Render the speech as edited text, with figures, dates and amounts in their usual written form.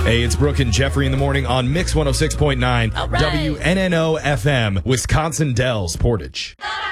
Hey, it's Brooke and Jeffrey in the morning on Mix 106.9 All right. WNNO FM, Wisconsin Dells, Portage.